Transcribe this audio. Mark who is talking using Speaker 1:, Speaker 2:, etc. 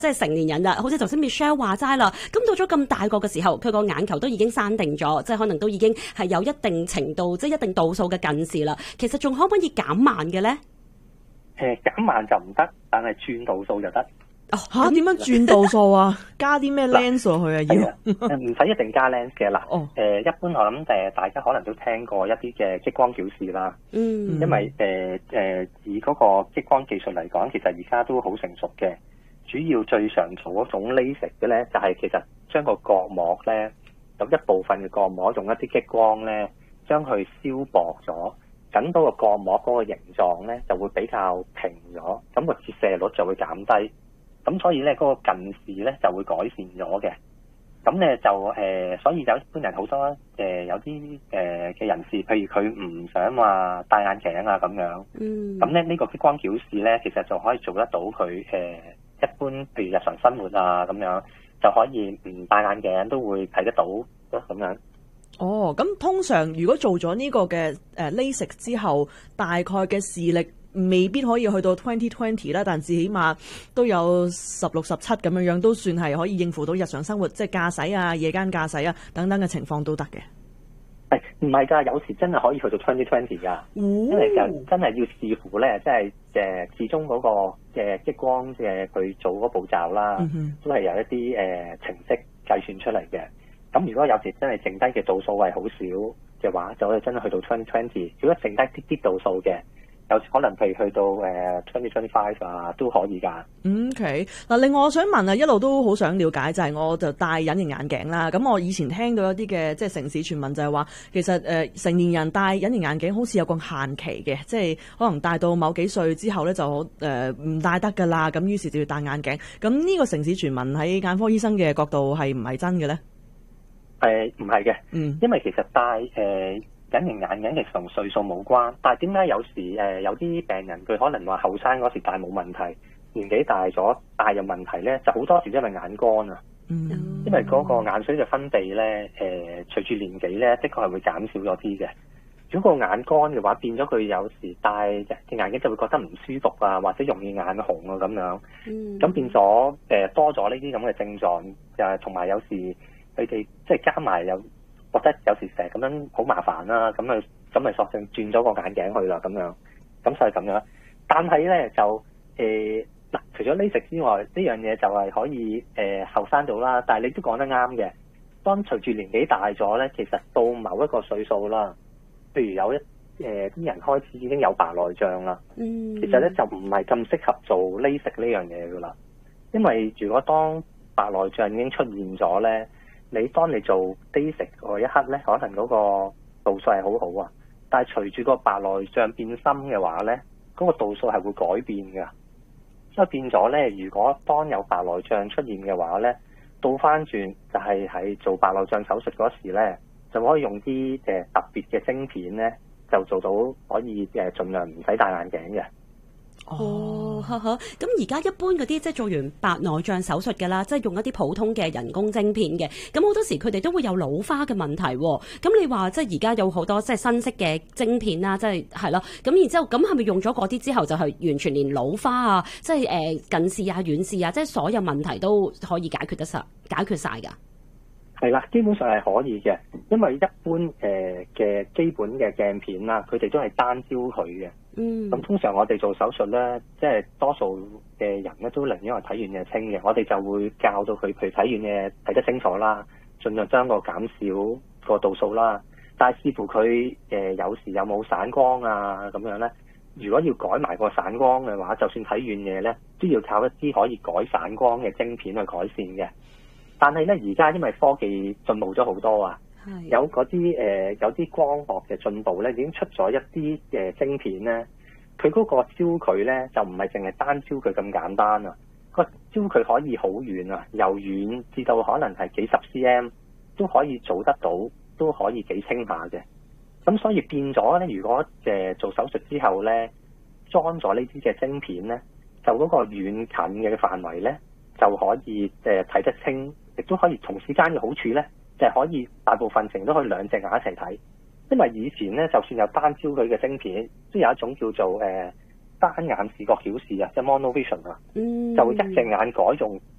Speaker 1: 即係成年人啦，好似頭先 Michelle 話齋啦，咁到咗咁大個嘅時候，佢個眼球都已經生定咗，即係可能都已經係有一定程度，即係一定度數嘅近視啦。其實仲可唔可以減慢嘅咧？
Speaker 2: 減慢就唔得，但係轉度數就得。
Speaker 3: 點樣轉度數啊？加啲咩 lens 落去啊？要
Speaker 2: 唔使一定加 lens 嘅啦。一般我諗大家可能都聽過一啲嘅激光矯視啦。因為以嗰個激光技術嚟講，其實而家都好成熟嘅。主要最常做嗰種 LASIK 嘅咧，就係其實將個角膜咧，有一部分嘅角膜用一啲激光咧，將佢消薄咗，緊到個角膜嗰個形狀咧就會比較平咗，咁個折射率就會減低，咁所以咧嗰個近視咧就會改善咗嘅。咁咧就所以有一般人好多有啲嘅人士，譬如佢唔想話戴眼鏡啊咁樣，咁咧呢個激光矯視咧，其實就可以做得到佢一般譬如日常生活啊咁樣，就可以唔戴眼鏡都會睇得到咯咁樣。
Speaker 3: 咁通常如果做咗呢個嘅LASIK 之後，大概嘅視力未必可以去到 20/20啦，但至起碼都有16、17咁樣，都算係可以應付到日常生活，即係駕駛啊、夜間駕駛啊等等嘅情況都得嘅。
Speaker 2: 唔係㗎，有時真係可以去到 20/20㗎，因為就真係要視乎咧，即係始終嗰個激光佢做嗰步驟啦，都係有一啲程式計算出嚟嘅。咁如果有時真係剩低嘅度數係好少嘅話，就可以真係去到 20/20。如果剩低啲度數嘅，有時可能譬如去到20/25啊都可以㗎。
Speaker 3: OK， 嗱，另外我想問啊，一路都好想了解就係我就戴隱形眼鏡啦。咁我以前聽到一啲嘅即係城市傳聞就係話，其實成年人戴隱形眼鏡好似有個限期嘅，即係可能戴到某幾歲之後咧就唔戴得㗎啦。咁於是就要戴眼鏡。咁呢個城市傳聞喺眼科醫生嘅角度係唔係真嘅咧？
Speaker 2: 唔係嘅，因為其實戴隱形眼鏡其實同歲數冇關，但係點解有時有啲病人佢可能話後生嗰時戴冇問題，年紀大咗戴有問題咧，就好多時因為眼乾啊，因為嗰個眼水嘅分泌咧隨住年紀咧，的確係會減少咗啲嘅。如果個眼乾嘅話，變咗佢有時戴隻眼鏡就會覺得唔舒服啊，或者容易眼紅啊咁樣，咁變咗多咗呢啲咁嘅症狀，同埋有時佢哋即係加埋又覺得有時成日咁樣好麻煩啦，咁咪索性轉咗個眼鏡去啦咁樣，咁所以咁樣。但係咧就除咗 LASIK 之外，呢樣嘢就係可以後生到啦。但係你都講得啱嘅，當隨住年紀大咗咧，其實到某一個歲數啦，譬如有啲人開始已經有白內障啦，其實咧就唔係咁適合做 LASIK 呢樣嘢噶啦，因為如果當白內障已經出現咗咧，當你做 LASIK 嗰一刻咧，可能嗰個度數係好好啊，但係隨住個白內障變深嘅話咧，嗰個度數係會改變㗎，所以變咗咧，如果當有白內障出現嘅話咧，倒翻轉就係喺做白內障手術嗰時咧，就可以用啲特別嘅晶片咧，就做到可以盡量唔使戴眼鏡嘅。
Speaker 1: 咁而家一般嗰啲即係做完白內障手術嘅啦，即係用一啲普通嘅人工晶片嘅，咁好多時佢哋都會有老花嘅問題。咁你話即係而家有好多即係新式嘅晶片啦，即係咯，咁然之後咁係咪用咗嗰啲之後就係完全連老花啊，即係近視啊、遠視啊，即係所有問題都可以解決晒㗎？
Speaker 2: 係啦，基本上係可以嘅，因為一般嘅基本嘅鏡片啦，佢哋都係單焦距嘅。咁通常我哋做手術咧，即係多數嘅人咧都寧願係睇遠嘢清嘅，我哋就會教到佢，譬如睇遠嘢睇得清楚啦，盡量將個減少個度數啦。但係視乎佢有時有冇散光啊咁樣咧，如果要改埋個散光嘅話，就算睇遠嘢咧，都要靠一啲可以改散光嘅晶片去改善嘅。但係咧，而家因為科技進步咗好多啊，有嗰啲有啲光學嘅進步咧，已經出咗一啲晶片咧，佢嗰個焦距咧就唔係淨係單焦距咁簡單啊，個焦距可以好遠啊，由遠至到可能係幾十 cm 都可以做得到，都可以幾清下嘅。咁所以變咗咧，如果做手術之後咧，裝咗呢啲嘅晶片咧，就嗰個遠近嘅範圍咧就可以睇得清。亦都可以同時間嘅好處咧，就係可以大部分程都可以兩隻眼一齊睇。因為以前咧，就算有單焦距嘅晶片，都有一種叫做單眼視覺曉視啊，即係 monovision 啊，
Speaker 1: 嗯，
Speaker 2: 就一隻眼改用